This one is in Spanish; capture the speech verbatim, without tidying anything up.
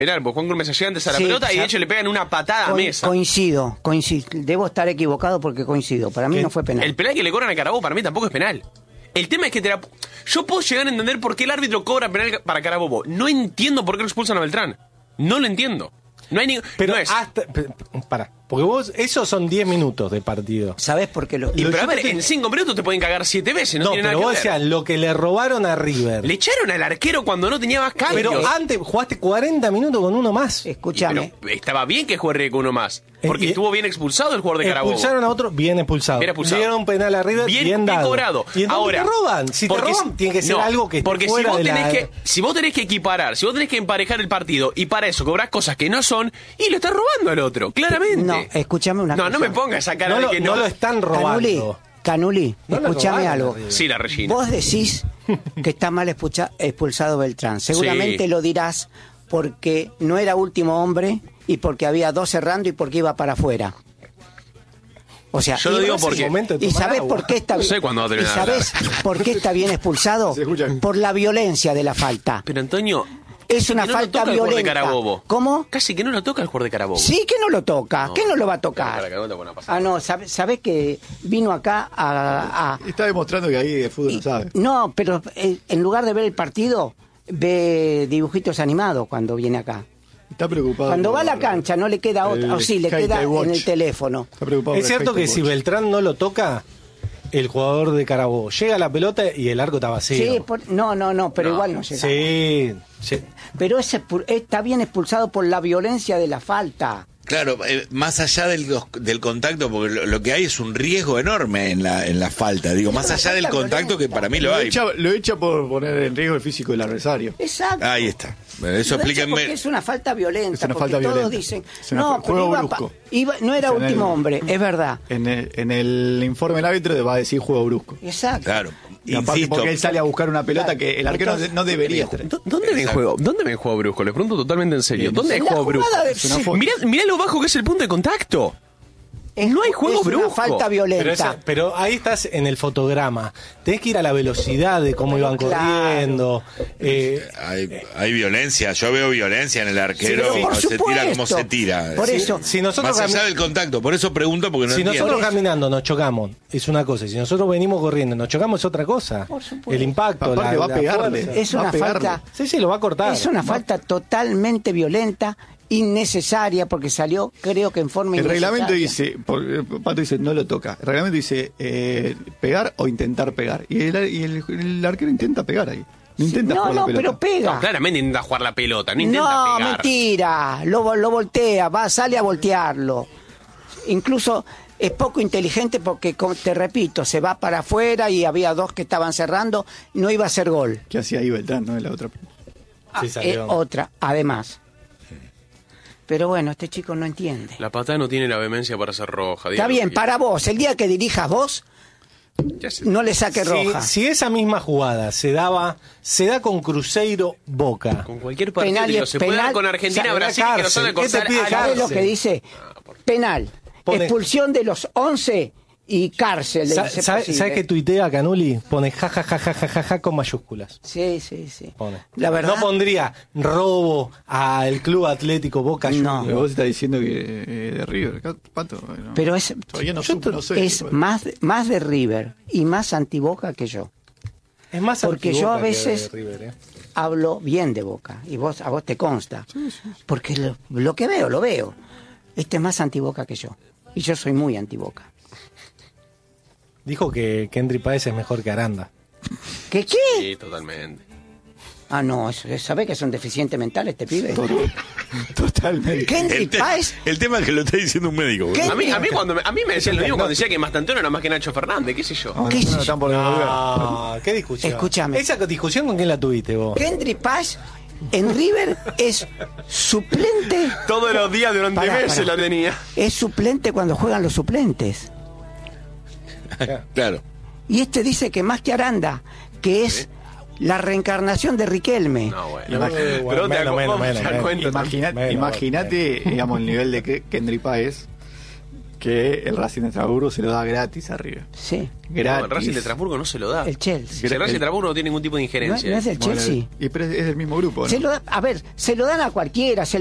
penal, porque Juan Cruz Mesa llega antes a la Sí, pelota y de ya- hecho le pegan una patada Co- a Mesa. Coincido, coincido. Debo estar equivocado porque coincido. Para mí ¿Qué? no fue penal. El penal que le cobran a Carabobo para mí tampoco es penal. El tema es que te la... Yo puedo llegar a entender por qué el árbitro cobra penal para Carabobo. No entiendo por qué lo expulsan a Beltrán. No lo entiendo. No hay ni... Pero no es... hasta... p- p- Para, porque vos... Esos son diez minutos de partido. ¿Sabés por qué lo.? Y Lo- pero a yo ver, te- en cinco minutos te pueden cagar siete veces, no, No, tiene pero nada vos que ver. decías, lo que le robaron a River. Le echaron al arquero cuando no tenía más cambios. Pero antes jugaste cuarenta minutos con uno más. Escúchame. Pero estaba bien que juegue con uno más. Porque Eh, y- estuvo bien expulsado el jugador de Carabobo. Expulsaron a otro, bien expulsado. Bien expulsado. Dieron penal a River, Bien, bien, bien dado. cobrado. ¿Y entonces Ahora, te roban? Si te porque roban, si- tiene que ser no, algo que esté porque si fuera vos de tenés la... que si vos tenés que equiparar, si vos tenés que emparejar el partido y para eso cobrás cosas que no son y lo estás robando al otro, claramente. No, escúchame una no, cosa. No, me pongas esa cara No de lo, que no no. lo están robando. Canuli, Canuli, No lo escúchame robaron algo. a River. Sí, la Regina. Vos decís que está mal expulsa- expulsado Beltrán. Seguramente Sí. lo dirás porque no era último hombre y porque había dos cerrando y porque iba para afuera. O sea, Yo lo y- digo y- porque- momento de ¿Y tomar sabés agua. por qué está No bien? sé cuándo va a ¿Y terminar de sabés por qué está bien expulsado? Se escucha. Por la violencia de la falta. Pero Antonio, Es casi una que no lo falta toca el jugador de violenta. Carabobo. ¿Cómo? Casi que no lo toca el jugador de Carabobo. Sí que no lo toca. No. ¿Qué no lo va a Para tocar? que no te ponga a pasar. Ah, no, ¿sabés sabe que vino acá a... a- Está demostrando que ahí de fútbol no sabe. No, pero eh, en lugar de ver el partido, ve dibujitos animados cuando viene acá. Está preocupado. Cuando va a la por- cancha no le queda otra, el o sí, le queda Hate Watch. en el teléfono. Está preocupado Es por el cierto Hate que si Watch. Beltrán no lo toca, el jugador de Carabobo llega a la pelota y el arco está vacío. Sí, por- no, no, no, pero No. igual no llega. Sí, sí. Pero es expu- está bien expulsado por la violencia de la falta. Claro, eh, más allá del, del contacto, porque lo, lo que hay es un riesgo enorme en la, en la falta. Digo, más una allá del falta contacto violenta. que para mí lo Lo hay. echa, lo echa por poner en riesgo el físico del adversario. Exacto. Ahí está. Eso Lo echa explíquenme. porque es una falta violenta. Es una porque falta todos violenta. dicen, Es una no, fa- pero juego iba pa- brusco. iba- no era O sea, en último el- hombre, es verdad. En el, en el informe del árbitro va a decir juego brusco. Exacto. Claro, Y aparte insisto. porque él sale a buscar una pelota Claro. que el arquero Entonces, no debería estar. ¿Dó- ¿Dónde ven juego? ¿Dónde ven juego brusco? Les pregunto totalmente en serio. Bien. ¿Dónde hay En la juego brusco? jugada de- Es una sí, foto. Mirá, mirá lo bajo que es el punto de contacto. es- no hay juego es una brusco. falta Pero, violenta. esa- pero ahí estás en el fotograma. Tenés que ir a la velocidad de cómo Pero iban claro. corriendo. Eh, Hay, hay violencia, yo veo violencia en el arquero, Sí, por se tira como supuesto. se tira. Por Sí. eso. si nosotros Más allá cami- del contacto, por eso pregunto porque no si entiendo. nosotros caminando nos chocamos, es una cosa. Y si nosotros venimos corriendo, nos chocamos, es otra cosa. Por supuesto. El impacto, Aparte la, va a la pegarle. fuerza. Es Va a una pegarle. falta. Sí, sí, lo va a cortar. Es una Va- falta totalmente violenta, innecesaria, porque salió, creo que en forma El innecesaria. reglamento dice, por, eh, Pato dice, no lo toca. El reglamento dice eh, pegar o intentar pegar. Y el, y el, el arquero intenta pegar ahí. No intenta No, jugar la no, pelota. pero pega. No, claramente intenta jugar la pelota, no intenta No, pegar. mentira. Lo, lo voltea, va, sale a voltearlo. Incluso es poco inteligente porque, como te repito, se va para afuera y había dos que estaban cerrando, no iba a ser gol. ¿Qué hacía ahí Beltrán? No es la otra. Sí, Ah, salió. eh, otra, además. Pero bueno, este chico no entiende. La patada no tiene la vehemencia para ser roja. Está bien, para vos, el día que dirijas vos, no le saque Si, roja. si esa misma jugada se daba, se da con Cruzeiro Boca. Con cualquier partido, Penal y- digo, se puede penal, dar con Argentina, o sea, Brasil, que nos van a cárcel. Este cortar pide algo. ¿Sabés lo cárcel. que dice? Penal, Pone- expulsión de los once y cárcel. de Sa- ser ¿Sabe- posible. ¿Sabes qué tuitea Canuli? Pone ja ja ja ja ja ja, ja con mayúsculas. Sí, sí, sí. Pone. La verdad. No pondría robo al Club Atlético Boca No. Juniors. Pero vos estás diciendo que eh, de River, acá, Pato. no. Pero es, Todavía no yo supe, te- no sé. es más, más de River y más antiboca que yo. Es más Porque anti-Boca yo a que veces- de River, ¿eh? Hablo bien de Boca y vos a vos te consta. Porque lo, lo que veo, lo veo. Este es más antiboca que yo. Y yo soy muy antiboca. Dijo que Kendry Páez es mejor que Aranda. ¿Qué qué? Sí, totalmente. Ah, no, eso, ¿sabés que es un deficiente mental este pibe? Totalmente. Kendry El, te- Páez. el tema es que lo está diciendo un médico. boludo. ¿Qué? A mí, a mí, cuando me, a mí me decían lo mismo cuando decía que Mastantuono era más que Nacho Fernández, qué sé yo. No, ¿Qué no, sé no, yo? están por devolver. Ah, qué discusión. Escúchame. ¿Esa discusión con quién la tuviste vos? Kendry Páez en River es suplente. Todos los días durante Pará, meses pará. la tenía. Es suplente cuando juegan los suplentes. Claro. Y este dice que más que Aranda, que es la reencarnación de Riquelme. No, bueno. Imagínate. Pero te Menos, acuerdas, menos, te menos, cuento. Imagina- Bueno, Imagínate, digamos, el nivel de que- Kendry Páez que el Racing de Estrasburgo se lo da gratis arriba. Sí. No, el Racing de Estrasburgo no se lo da. El Chelsea. Si el Racing de Estrasburgo no tiene ningún tipo de No, injerencia. no es del Bueno, Chelsea. y pero es del mismo grupo, ¿no? Se lo da- a ver, se lo dan a cualquiera. Se